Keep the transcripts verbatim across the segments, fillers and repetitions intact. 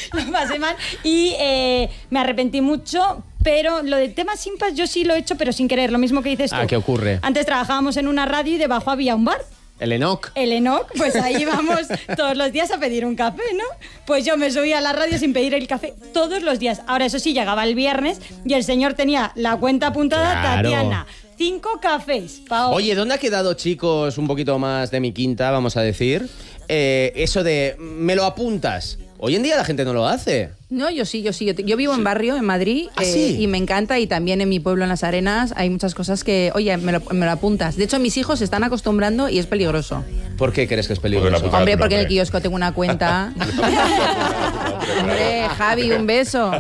lo pasé mal y eh, me arrepentí mucho. Pero lo del tema Simpas yo sí lo he hecho, pero sin querer, lo mismo que dices tú. Ah, ¿qué ocurre? Antes trabajábamos en una radio y debajo había un bar. El Enoch. El Enoch, pues ahí vamos todos los días a pedir un café, ¿no? Pues yo me subía a la radio sin pedir el café todos los días. Ahora, eso sí, llegaba el viernes y el señor tenía la cuenta apuntada, Claro. Tatiana. Cinco cafés, Pao. Oye, ¿dónde ha quedado, chicos, un poquito más de mi quinta, vamos a decir? Eh, eso de, me lo apuntas. Hoy en día la gente no lo hace. No, yo sí, yo sí. Yo, te- yo vivo en barrio, en Madrid, ¿Ah, eh, sí? y me encanta. Y también en mi pueblo, en Las Arenas, hay muchas cosas que, oye, me lo, me lo apuntas. De hecho, mis hijos se están acostumbrando y es peligroso. ¿Por qué crees que es Porque peligroso? la puta- Hombre, tu porque en el nombre. kiosco tengo una cuenta. Hombre, Javi, un beso.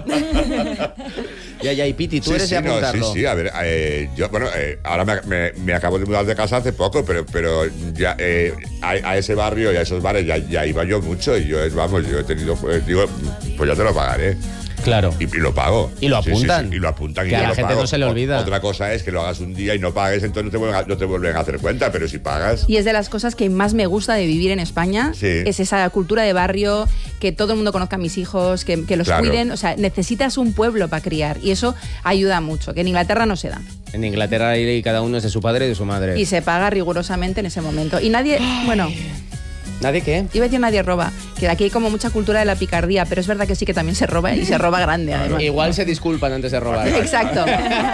Ya, ya, y Piti, tú Sí, eres sí, de no, apuntarlo. sí, sí, a ver, eh, yo, bueno, eh, ahora me, me- me acabo de mudar de casa hace poco, pero, pero ya eh, a, a ese barrio y a esos bares ya, ya iba yo mucho y yo, vamos, yo he tenido, eh, digo, pues ya te lo pagaré. Claro. Y, y lo pago. Y lo Sí, sí, apuntan. sí, y lo apuntan. Y Que a yo la lo gente pago. no se le O- olvida. Otra cosa es que lo hagas un día y no pagues, entonces no te vuelven a, no te vuelven a hacer cuenta, pero si pagas... Y es de las cosas que más me gusta de vivir en España. Sí. Es esa cultura de barrio, que todo el mundo conozca a mis hijos, que, que los Claro. cuiden. O sea, necesitas un pueblo para criar. Y eso ayuda mucho, que en Inglaterra no se da. En Inglaterra ahí cada uno es de su padre y de su madre. Y se paga rigurosamente en ese momento. Y nadie, bueno, ¿Nadie qué? iba a decir nadie roba, que aquí hay como mucha cultura de la picardía, pero es verdad que sí que también se roba y se roba grande además. Igual se disculpan antes de robar. Exacto.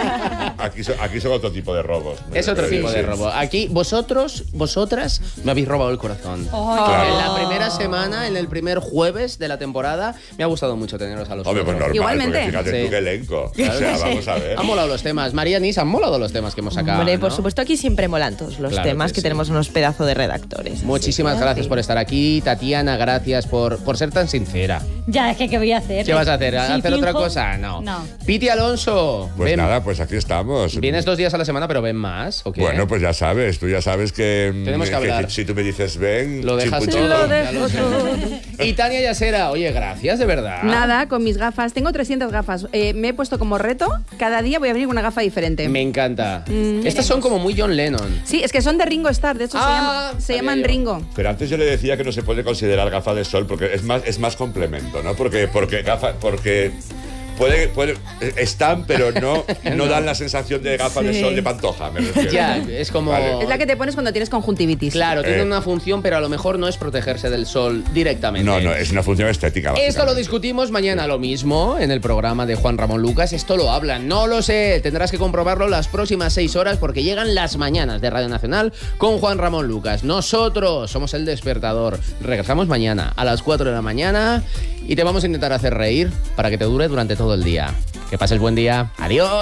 Aquí, son- aquí son otro tipo de robos. Es otro Sí, tipo de sí. robo. Aquí, vosotros, vosotras, me habéis robado el corazón. Claro. En la primera semana, en el primer jueves de la temporada, me ha gustado mucho teneros a los Hombre, pues cuatro. normal, Igualmente. porque fíjate Sí. tú qué elenco. Claro o sea, que sí. vamos a ver. Han molado los temas. María Nis, han molado los temas que hemos sacado. Hombre, por ¿no? supuesto, aquí siempre molan todos los Claro temas, que que, sí. tenemos unos pedazos de redactores. Muchísimas Así que, gracias sí. por estar aquí. Tatiana, gracias por, por ser tan sincera. Ya, es que ¿qué voy a hacer? ¿Qué vas a hacer? Si ¿Hacer otra finjo- cosa? No. No. Piti Alonso. Pues ven. nada, pues aquí estamos. Vienes dos días a la semana, pero ven más, ¿o qué? Bueno, pues ya sabes, tú ya sabes que, Tenemos que hablar. si, si tú me dices ven, Lo dejas chimpuchito. todo. Lo ya dejo lo sé. Y Tania Yasera, oye, gracias, de verdad. Nada, con mis gafas. Tengo trescientas gafas. Eh, me he puesto como reto, cada día voy a venir con una gafa diferente. Me encanta. Estas son como muy John Lennon. Sí, es que son de Ringo Starr, de hecho Ah, se, llama- se sabía llaman yo. Ringo. Pero antes yo le decía que no se puede considerar gafas de sol porque es más, es más complemento, ¿no? Porque, porque gafas, porque puede, puede, están, pero no, no dan la sensación de gafas de Sí. sol de Pantoja, me refiero. Ya, es como... Vale. Es la que te pones cuando tienes conjuntivitis. Claro, tiene Eh. una función, pero a lo mejor no es protegerse del sol directamente. No, no, es una función estética. Esto lo básicamente. discutimos mañana lo mismo en el programa de Juan Ramón Lucas. Esto lo hablan, no lo sé. Tendrás que comprobarlo las próximas seis horas porque llegan las mañanas de Radio Nacional con Juan Ramón Lucas. Nosotros somos el despertador. Regresamos mañana a las cuatro de la mañana y te vamos a intentar hacer reír para que te dure durante todo el día. Que pases buen día. Adiós.